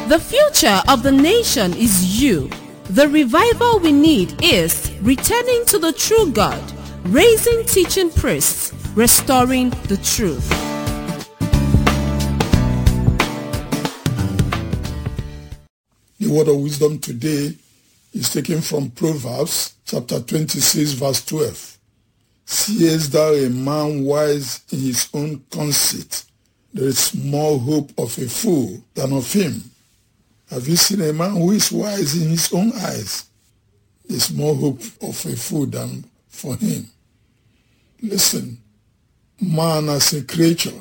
The future of the nation is you. The revival we need is returning to the true God, raising teaching priests, restoring the truth. The word of wisdom today is taken from Proverbs chapter 26 verse 12. Seest thou a man wise in his own conceit? There is more hope of a fool than of him. Have you seen a man who is wise in his own eyes? There's more hope of a fool than for him. Listen, man as a creature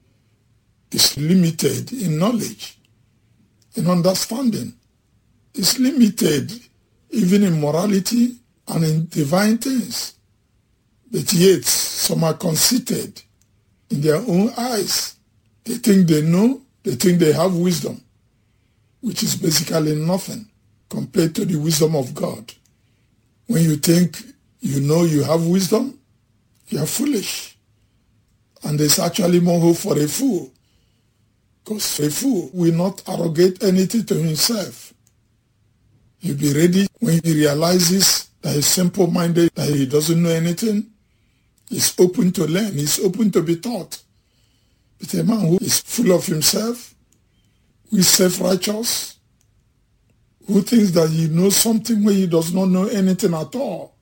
is limited in knowledge, in understanding. It's limited even in morality and in divine things. But yet, some are conceited in their own eyes. They think they know, they think they have wisdom, which is basically nothing compared to the wisdom of God. When you think you know you have wisdom, you are foolish. And there's actually more hope for a fool, because a fool will not arrogate anything to himself. He'll be ready when he realizes that he's simple-minded, that he doesn't know anything. He's open to learn. He's open to be taught. But a man who is full of himself, who is self-righteous, who thinks that he knows something when he does not know anything at all,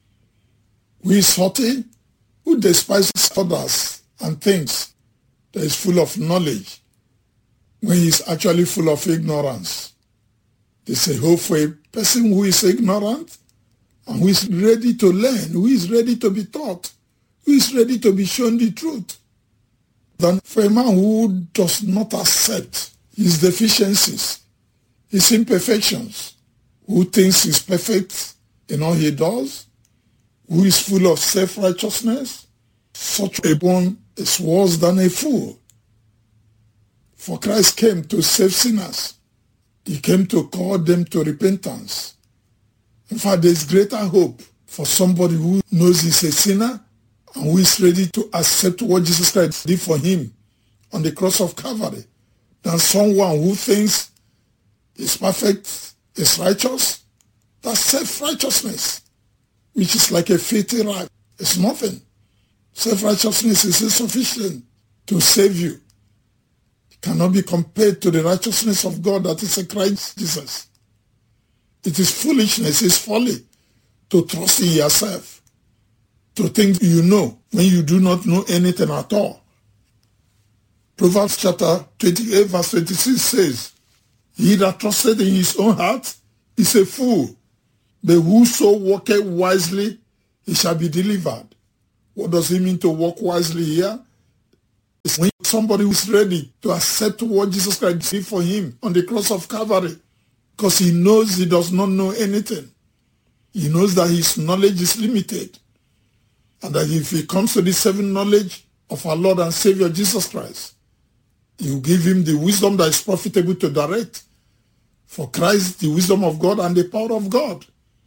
who is haughty, who despises others and thinks that he's full of knowledge when he's actually full of ignorance. There's a hope for a person who is ignorant and who is ready to learn, who is ready to be taught, who is ready to be shown the truth, than for a man who does not accept his deficiencies, his imperfections, who thinks he's perfect in all he does, who is full of self-righteousness. Such a one is worse than a fool. For Christ came to save sinners. He came to call them to repentance. In fact, there is greater hope for somebody who knows he's a sinner and who is ready to accept what Jesus Christ did for him on the cross of Calvary than someone who thinks is perfect, is righteous. That's self-righteousness, which is like a filthy rag. It's nothing. Self-righteousness is insufficient to save you. It cannot be compared to the righteousness of God that is in Christ Jesus. It is foolishness, it's folly to trust in yourself, to think you know when you do not know anything at all. Proverbs chapter 28 verse 26 says, he that trusted in his own heart is a fool, but whoso walketh wisely, he shall be delivered. What does it mean to walk wisely here? It's when somebody who is ready to accept what Jesus Christ did for him on the cross of Calvary, because he knows he does not know anything. He knows that his knowledge is limited, and that if he comes to the saving knowledge of our Lord and Savior Jesus Christ, he will give him the wisdom that is profitable to direct. For Christ, the wisdom of God and the power of God.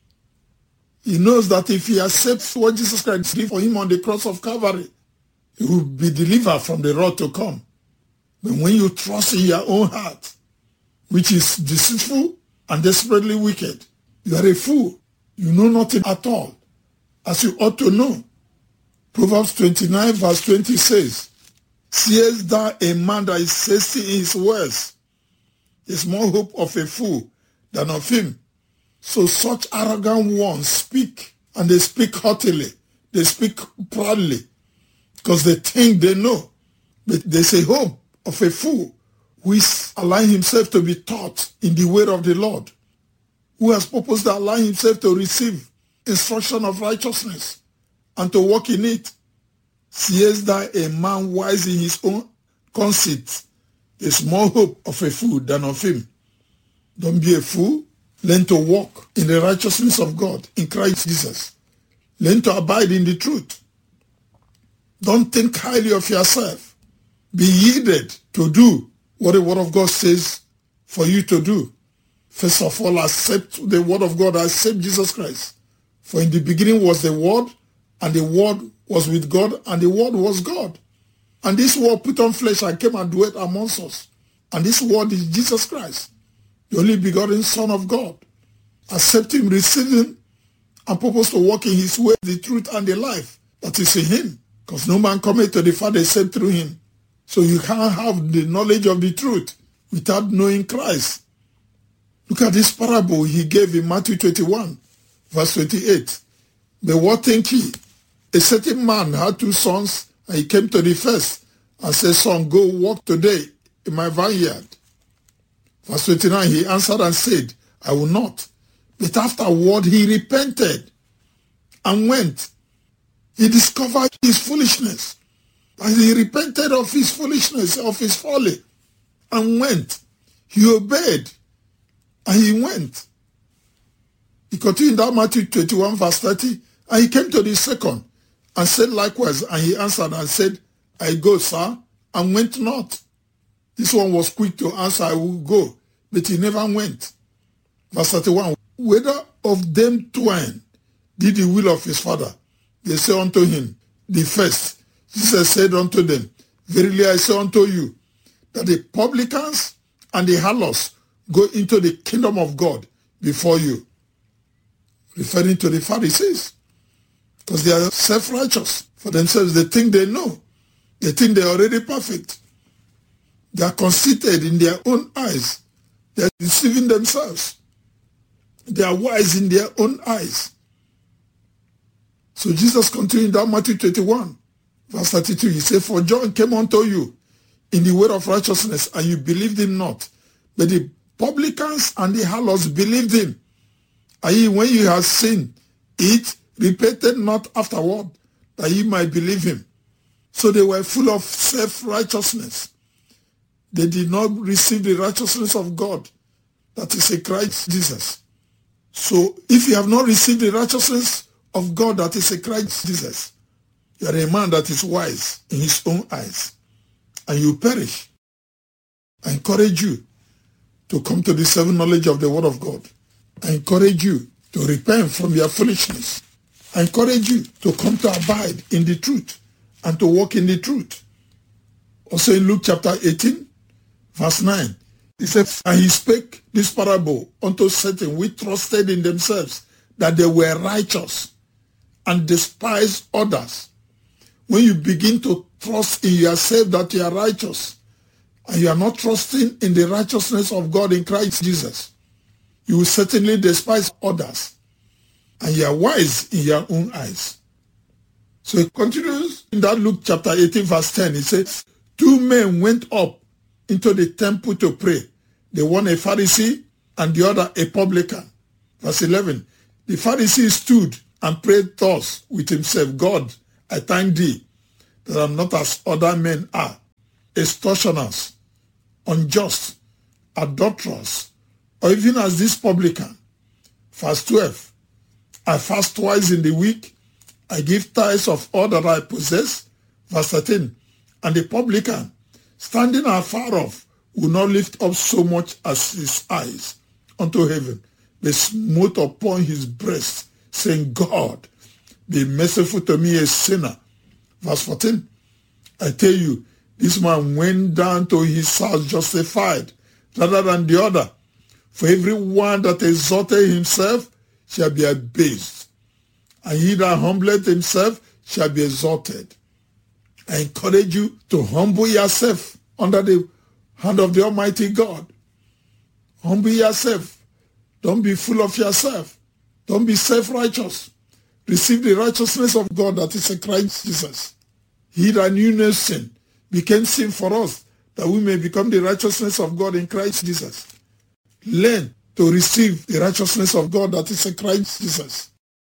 He knows that if he accepts what Jesus Christ did for him on the cross of Calvary, he will be delivered from the wrath to come. But when you trust in your own heart, which is deceitful and desperately wicked, you are a fool. You know nothing at all, as you ought to know. Proverbs 29 verse 20 says, seest thou a man that is hasty in his words? There's more hope of a fool than of him. So such arrogant ones speak, and they speak haughtily. They speak proudly, because they think they know. But there's a hope of a fool who is allowing himself to be taught in the way of the Lord, who has purposed to allow himself to receive instruction of righteousness and to walk in it. Seest thou a man wise in his own conceit? There's more hope of a fool than of him. Don't be a fool. Learn to walk in the righteousness of God in Christ Jesus. Learn to abide in the truth. Don't think highly of yourself. Be yielded to do what the Word of God says for you to do. First of all, accept the Word of God. Accept Jesus Christ. For in the beginning was the Word, and the Word was with God, and the Word was God. And this Word put on flesh and came and dwelt amongst us. And this Word is Jesus Christ. the only begotten Son of God. Accept him, receive him, and purpose to walk in his way, the truth and the life that is in him. Because no man cometh to the Father except through him. So you can't have the knowledge of the truth without knowing Christ. Look at this parable he gave in Matthew 21, verse 28. But what think ye? A certain man had 2 sons, and he came to the first and said, Son, go work today in my vineyard. Verse 29, he answered and said, I will not. But afterward he repented and went. He discovered his foolishness. And he repented of his foolishness, of his folly, and went. He obeyed, and he went. He continued down Matthew 21, verse 30, and he came to the second, and said likewise, and he answered and said, I go, sir, and went not. This one was quick to answer, I will go, but he never went. Verse 31, whether of them twain did the will of his father? They say unto him, the first. Jesus said unto them, verily I say unto you, that the publicans and the harlots go into the kingdom of God before you. Referring to the Pharisees. Because they are self-righteous for themselves. They think they know. They think they are already perfect. They are conceited in their own eyes. They are deceiving themselves. They are wise in their own eyes. So Jesus continued down Matthew 21, verse 32. He said, for John came unto you in the way of righteousness, and you believed him not. But the publicans and the harlots believed him. And ye, when you have seen it, repented not afterward, that ye might believe him. So they were full of self-righteousness. They did not receive the righteousness of God, that is in Christ Jesus. So if you have not received the righteousness of God that is in Christ Jesus, you are a man that is wise in his own eyes, and you perish. I encourage you to come to the saving knowledge of the word of God. I encourage you to repent from your foolishness. I encourage you to come to abide in the truth and to walk in the truth. Also in Luke chapter 18, verse 9, he said, and he spake this parable unto certain which trusted in themselves that they were righteous, and despise others. When you begin to trust in yourself that you are righteous, and you are not trusting in the righteousness of God in Christ Jesus, you will certainly despise others, and you are wise in your own eyes. So it continues in that Luke chapter 18 verse 10. It says, 2 men went up into the temple to pray. The one a Pharisee and the other a publican. Verse 11, the Pharisee stood and prayed thus with himself, God, I thank thee that I am not as other men are, extortioners, unjust, adulterers, or even as this publican. Verse 12, I fast twice in the week, I give tithes of all that I possess. Verse 13, and the publican, standing afar off, will not lift up so much as his eyes unto heaven, but smote upon his breast, saying, God, be merciful to me, a sinner. Verse 14, I tell you, this man went down to his house justified rather than the other. For every one that exalted himself shall be abased, and he that humbleth himself shall be exalted. I encourage you to humble yourself under the hand of the Almighty God. Humble yourself. Don't be full of yourself. Don't be self-righteous. Receive the righteousness of God that is in Christ Jesus. He that knew no sin became sin for us, that we may become the righteousness of God in Christ Jesus. Learn to receive the righteousness of God that is in Christ Jesus.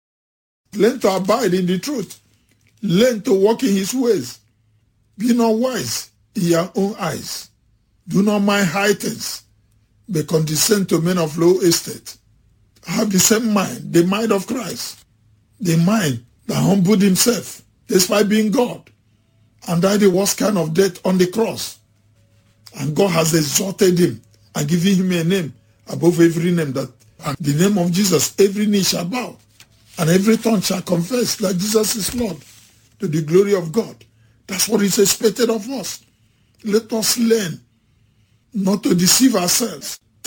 Learn to abide in the truth. Learn to walk in his ways. Be not wise in your own eyes. Do not mind high things, but condescend to men of low estate. Have the same mind, the mind of Christ, the mind that humbled himself despite being God and died the worst kind of death on the cross. And God has exalted him and given him a name above every name, that at the name of Jesus every knee shall bow and every tongue shall confess that Jesus is Lord, to the glory of God. That's what is expected of us. Let us learn not to deceive ourselves,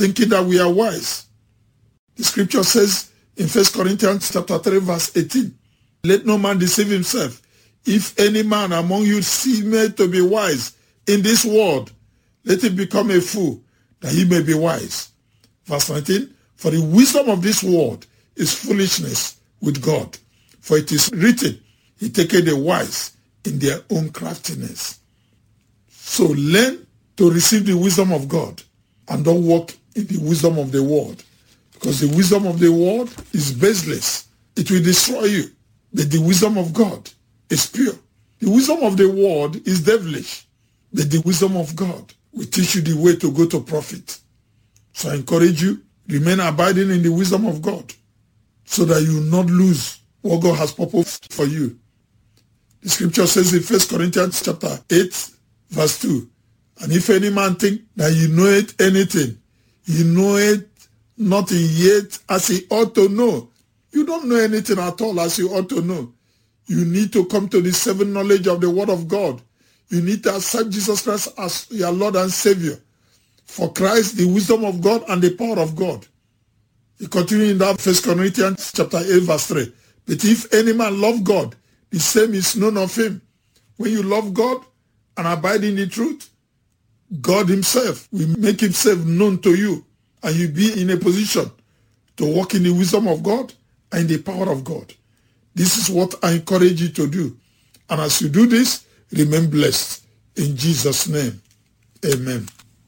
thinking that we are wise. The scripture says in 1 Corinthians chapter 3 verse 18, let no man deceive himself. If any man among you seemeth to be wise in this world, let him become a fool, that he may be wise. Verse 19, for the wisdom of this world is foolishness with God. For it is written, he taketh the wise in their own craftiness. So learn to receive the wisdom of God and don't walk in the wisdom of the world. Because the wisdom of the world is baseless. It will destroy you. But the wisdom of God is pure. The wisdom of the world is devilish. But the wisdom of God will teach you the way to go to profit. So I encourage you, remain abiding in the wisdom of God so that you will not lose what God has purposed for you. The scripture says in 1 Corinthians chapter 8, verse 2, and if any man think that he knoweth anything, he knoweth nothing yet as he ought to know. You don't know anything at all as you ought to know. You need to come to the saving knowledge of the word of God. You need to accept Jesus Christ as your Lord and Savior. For Christ, the wisdom of God and the power of God. You continue in that 1 Corinthians chapter 8, verse 3. But if any man love God, the same is known of him. When you love God and abide in the truth, God himself will make himself known to you, and you'll be in a position to walk in the wisdom of God and the power of God. This is what I encourage you to do. And as you do this, remain blessed. In Jesus' name, amen.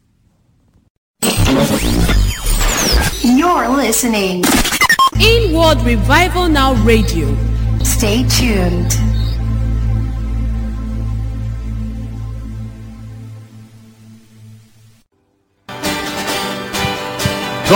You're listening. Inward Revival Now Radio. Stay tuned.